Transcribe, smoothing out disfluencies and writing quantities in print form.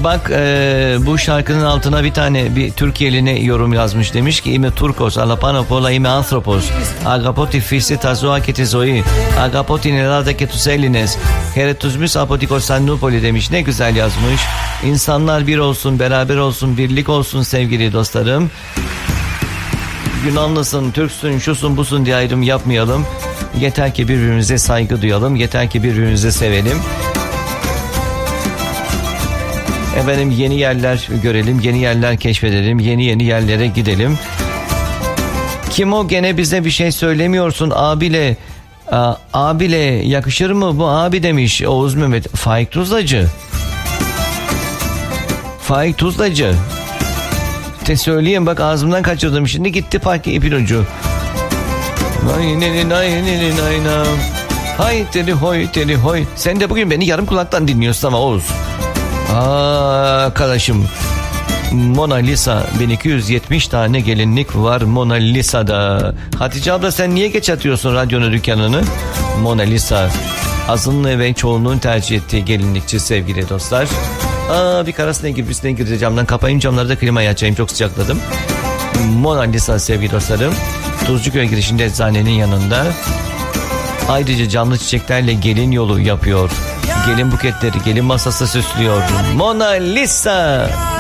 Bak bu şarkının altına bir Türkiye'line yorum yazmış. Demiş ki ime Turkos, alapanopola ime anthropos, agapoti fisi tazoa ketizoi, agapoti nelada ketus elines, heretuzmus apotikos sannupoli demiş. Ne güzel yazmış. İnsanlar bir olsun, beraber olsun, birlik olsun sevgili dostlarım. Yunanlısın, Türksün, şusun, busun diye ayrım yapmayalım. Yeter ki birbirimize saygı duyalım. Yeter ki birbirimizi sevelim. Efendim yeni yerler görelim, yeni yerler keşfedelim, yeni yerlere gidelim. Kim o, gene bize bir şey söylemiyorsun abile. Abile yakışır mı bu abi demiş Oğuz Mehmet. Faik Tuzlacı. Faik Tuzlacı. Te söyleyeyim bak, ağzımdan kaçırdım şimdi, gitti park ipin ucu. Hay teri hoy teri hoy. Sen de bugün beni yarım kulaktan dinliyorsun ama Oğuz. Arkadaşım, Mona Lisa 1270 tane gelinlik var Mona Lisa'da. Hatice abla sen niye geç atıyorsun radyonun dükkanını? Mona Lisa azınlığı ve çoğunluğun tercih ettiği gelinlikçi sevgili dostlar. Bir karasına girip camdan kapayayım, camları da klimayı açayım, çok sıcakladım. Mona Lisa sevgili dostlarım, Tuzcuköy girişinde eczanenin yanında. Ayrıca canlı çiçeklerle gelin yolu yapıyor. Gelin buketleri, gelin masası süslüyor. Mona Lisa.